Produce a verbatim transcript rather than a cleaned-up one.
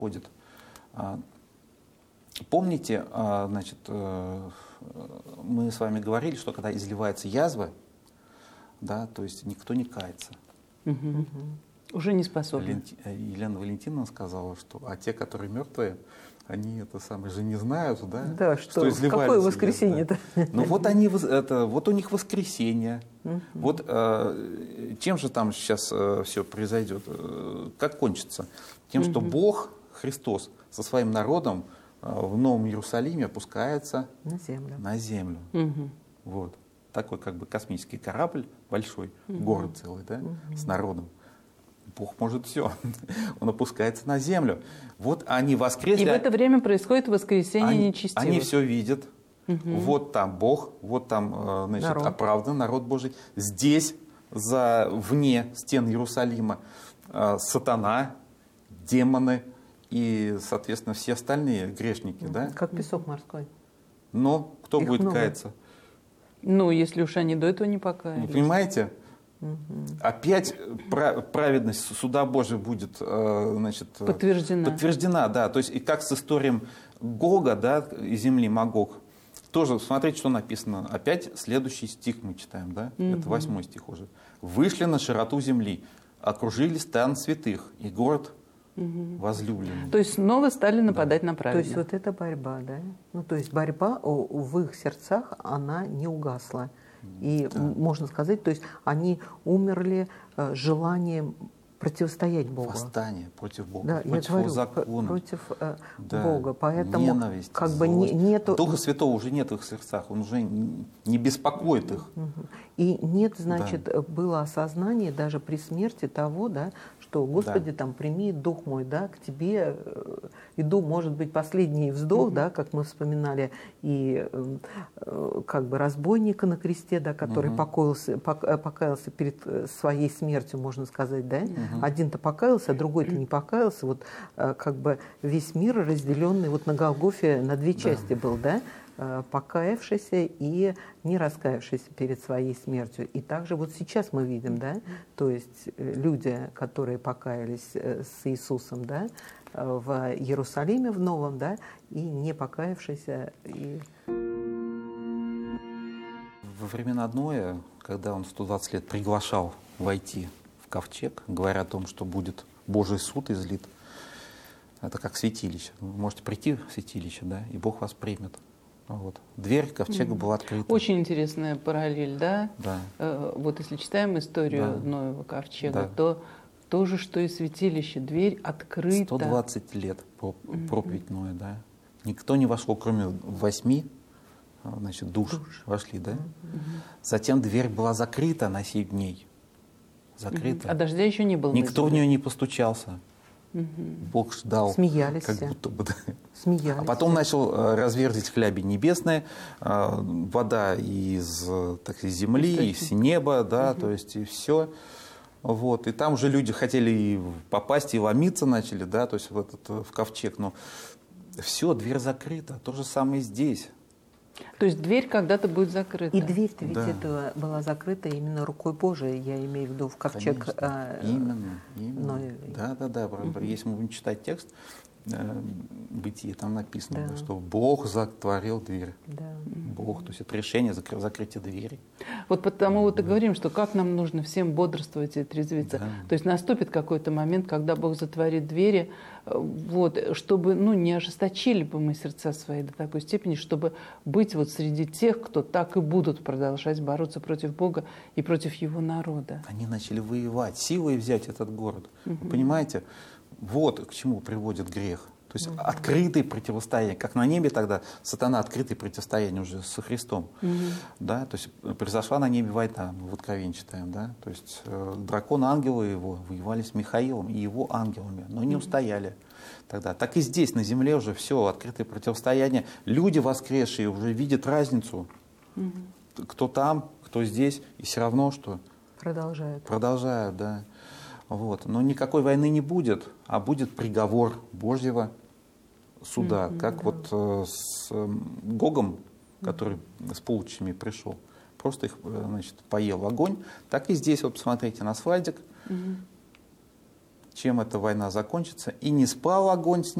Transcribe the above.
происходит. Помните, значит, мы с вами говорили, что когда изливается язва, да, то есть никто не кается. Угу. Уже не способны. Валенти... Елена Валентиновна сказала, что а те, которые мертвые, они это самое же не знают, да, да, что, что изливались. Какое воскресенье-то? Да. Ну вот они, это, вот у них воскресенье. Uh-huh. Вот э, чем же там сейчас э, все произойдет? Э, как кончится? Тем, uh-huh. что Бог, Христос, со своим народом э, в Новом Иерусалиме опускается на землю. На землю. Uh-huh. Вот. Такой как бы космический корабль, большой, uh-huh. город целый, да, uh-huh. с народом. Бог может все. Он опускается на землю. Вот они воскресли. И в это время происходит воскресение они, нечестивых. Они все видят. Угу. Вот там Бог, вот там, значит, народ. Оправдан народ Божий. Здесь, за, вне стен Иерусалима, сатана, демоны и, соответственно, все остальные грешники. Угу. Да? Как песок морской. Но кто Их будет много. Каяться? Ну, если уж они до этого не покаялись. Вы понимаете? Угу. Опять праведность суда Божия будет, значит, подтверждена. подтверждена, да. То есть и как с историей Гога, да, и земли Магог. Тоже смотрите, что написано. Опять следующий стих мы читаем, да? Угу. Это восьмой стих уже. Вышли на широту земли, окружили стан святых и город угу. возлюбленный. То есть снова стали нападать, да, на праведных. То есть вот эта борьба, да? Ну, то есть борьба в их сердцах, она не угасла. И да. можно сказать, то есть они умерли э, желанием противостоять Богу. Восстание против Бога, да, против я говорю, закона. Против э, да. Бога. Поэтому ненависть, как бы не, нету... Духа Святого уже нет в их сердцах, он уже не беспокоит их. И нет, значит, да. было осознание даже при смерти того, да, что, Господи, да. там, прими дух мой, да, к Тебе иду, может быть, последний вздох, угу. да, как мы вспоминали, и э, как бы разбойника на кресте, да, который угу. покаялся, покаялся перед своей смертью, можно сказать, да, угу. один-то покаялся, а другой-то не покаялся, вот э, как бы весь мир разделенный вот на Голгофе на две части да. был, да, покаявшийся и не раскаявшийся перед своей смертью. И также вот сейчас мы видим, да, то есть люди, которые покаялись с Иисусом, да, в Иерусалиме в Новом, да, и не покаявшиеся. И... Во времена Ноя, когда он сто двадцать лет приглашал войти в ковчег, говоря о том, что будет Божий суд излит, это как святилище. Вы можете прийти в святилище, да, и Бог вас примет. Вот. Дверь ковчега mm. была открыта. Очень интересная параллель, да? Да. Э, вот если читаем историю да. Ноева ковчега, да. то то же, что и святилище, дверь открыта. сто двадцать лет проповедь mm-hmm. Ноя, да. Никто не вошел, кроме восьми, значит, душ, душ. вошли, да. Mm-hmm. Затем дверь была закрыта на семь дней. Закрыта. Mm-hmm. А дождя еще не было. Никто в нее не постучался. Угу. Бог ждал, смеялись как будто бы, да. Смеялись. А потом начал э, разверзать хляби небесные, э, вода из, так, из земли, из неба, да, угу. то есть и все. Вот. И там уже люди хотели и попасть, и ломиться начали, да, то есть в этот в ковчег. Но все, дверь закрыта. То же самое здесь. То есть дверь когда-то будет закрыта. И дверь-то ведь да. это была закрыта именно рукой Божией, я имею в виду в ковчег. А, именно, именно. Но... Да, да, да. Угу. Если мы будем читать текст э, Бытие, там написано, да. что Бог затворил дверь. Да. Бог, то есть это решение закры- закрытия двери. Вот потому вот и говорим, что как нам нужно всем бодрствовать и трезвиться. Да. То есть наступит какой-то момент, когда Бог затворит двери, вот, чтобы ну, не ожесточили бы мы сердца свои до такой степени, чтобы быть вот среди тех, кто так и будут продолжать бороться против Бога и против Его народа. Они начали воевать, силой взять этот город. Угу. Вы понимаете, вот к чему приводит грех. То есть угу. открытые противостояния, как на небе тогда сатана открытые противостояния уже со Христом. Угу. Да? То есть произошла на небе война, мы в Откровении читаем. Да? То есть э, дракон, ангелы его воевали с Михаилом и его ангелами, но не угу. устояли тогда. Так и здесь, на земле уже все, открытые противостояния. Люди воскресшие уже видят разницу. Угу. Кто там, кто здесь, и все равно что? Продолжают. Продолжают, да. Вот. Но никакой войны не будет, а будет приговор Божьего суда, mm-hmm, как да. вот э, с э, Гогом, который mm-hmm. с полчищами пришел, просто их, значит, поел огонь, так и здесь, вот посмотрите на слайдик, mm-hmm. чем эта война закончится, и не спал огонь с